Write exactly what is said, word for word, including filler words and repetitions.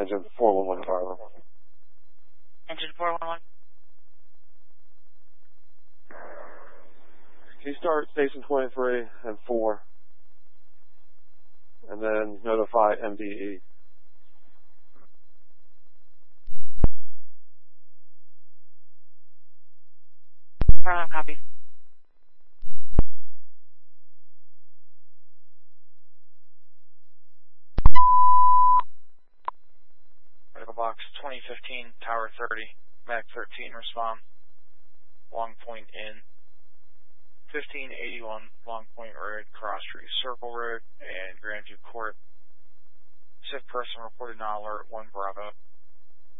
Engine four one one Bravo. Engine four one one. Can you start station twenty-three and four? And then notify M D E. Marlon, copy. Medical box twenty fifteen, Tower thirty, Mac thirteen, respond. Long Point in. fifteen eighty-one, Long Point Road, Cross Street Circle Road, and Grandview Court. Sick person reported non-alert, one Bravo.